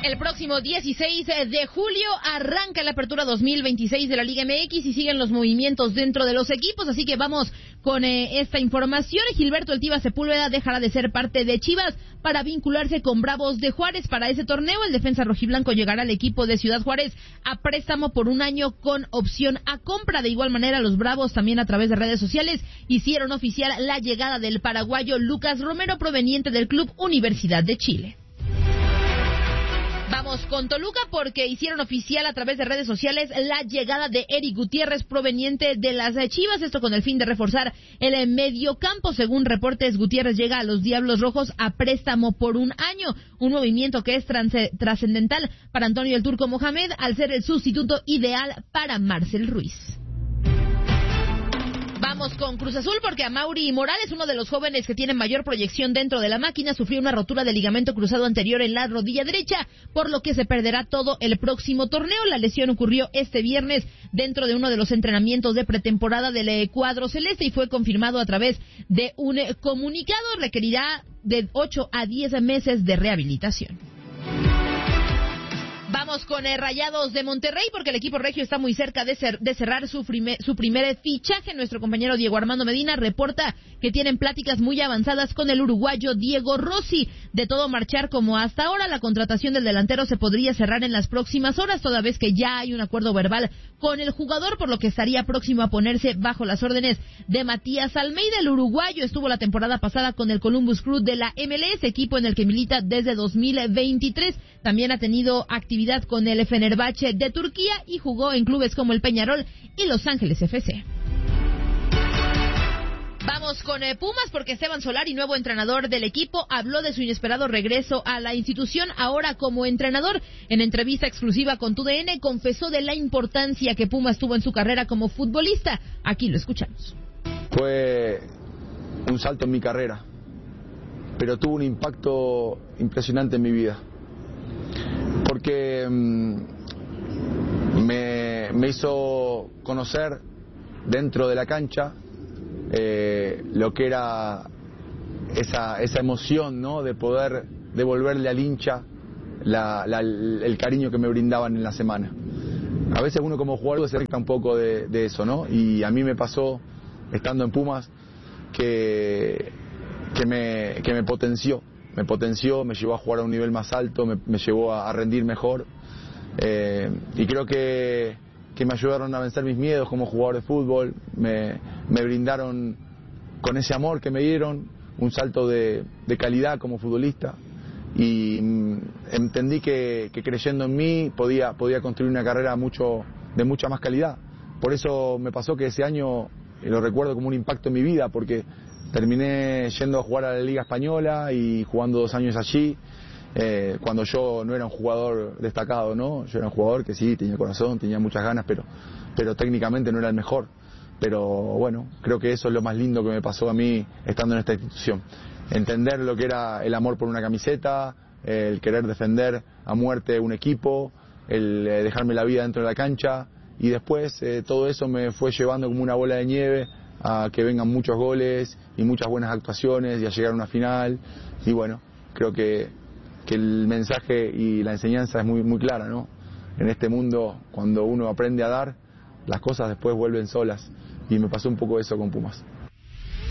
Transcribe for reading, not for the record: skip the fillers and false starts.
El próximo 16 de julio arranca la apertura 2026 de la Liga MX y siguen los movimientos dentro de los equipos, así que vamos con esta información. Gilberto El Tiva Sepúlveda dejará de ser parte de Chivas para vincularse con Bravos de Juárez. Para ese torneo, el defensa rojiblanco llegará al equipo de Ciudad Juárez a préstamo por un año con opción a compra. De igual manera, los Bravos también a través de redes sociales hicieron oficial la llegada del paraguayo Lucas Romero, proveniente del Club Universidad de Chile. Vamos con Toluca porque hicieron oficial a través de redes sociales la llegada de Eric Gutiérrez, proveniente de las Chivas, esto con el fin de reforzar el mediocampo. Según reportes, Gutiérrez llega a los Diablos Rojos a préstamo por un año, un movimiento que es trascendental para Antonio el Turco Mohamed al ser el sustituto ideal para Marcel Ruiz. Vamos con Cruz Azul porque Amaury Morales, uno de los jóvenes que tienen mayor proyección dentro de la máquina, sufrió una rotura de ligamento cruzado anterior en la rodilla derecha, por lo que se perderá todo el próximo torneo. La lesión ocurrió este viernes dentro de uno de los entrenamientos de pretemporada del cuadro celeste y fue confirmado a través de un comunicado. Requerirá de 8 a 10 meses de rehabilitación. Vamos con Rayados de Monterrey porque el equipo regio está muy cerca de cerrar su primer fichaje. Nuestro compañero Diego Armando Medina reporta que tienen pláticas muy avanzadas con el uruguayo Diego Rossi. De todo marchar como hasta ahora, la contratación del delantero se podría cerrar en las próximas horas, toda vez que ya hay un acuerdo verbal con el jugador, por lo que estaría próximo a ponerse bajo las órdenes de Matías Almeida. El uruguayo estuvo la temporada pasada con el Columbus Crew de la MLS, equipo en el que milita desde 2023. También ha tenido actividad con el Fenerbahce de Turquía y jugó en clubes como el Peñarol y Los Ángeles FC. Vamos con Pumas porque Esteban Solari, nuevo entrenador del equipo, habló de su inesperado regreso a la institución ahora como entrenador. En entrevista exclusiva con TUDN confesó de la importancia que Pumas tuvo en su carrera como futbolista. Aquí lo escuchamos. Fue un salto en mi carrera, pero tuvo un impacto impresionante en mi vida. Porque me hizo conocer dentro de la cancha lo que era esa emoción, ¿no? De poder devolverle al hincha el cariño que me brindaban en la semana. A veces uno como jugador se afecta un poco de eso, ¿no? Y a mí me pasó, estando en Pumas, que me potenció. Me llevó a jugar a un nivel más alto, me llevó a rendir mejor, y creo que me ayudaron a vencer mis miedos como jugador de fútbol. Me brindaron, con ese amor que me dieron, un salto de calidad como futbolista, y entendí que creyendo en mí podía construir una carrera de mucha más calidad. Por eso me pasó que ese año lo recuerdo como un impacto en mi vida, porque terminé yendo a jugar a la Liga Española y jugando 2 años allí, cuando yo no era un jugador destacado, ¿no? Yo era un jugador que sí, tenía corazón, tenía muchas ganas, pero técnicamente no era el mejor. Pero bueno, creo que eso es lo más lindo que me pasó a mí estando en esta institución. Entender lo que era el amor por una camiseta, el querer defender a muerte un equipo, el dejarme la vida dentro de la cancha, y después todo eso me fue llevando como una bola de nieve a que vengan muchos goles y muchas buenas actuaciones y a llegar a una final. Y bueno, creo que el mensaje y la enseñanza es muy, muy clara, ¿no? En este mundo, cuando uno aprende a dar, las cosas después vuelven solas, y me pasó un poco eso con Pumas.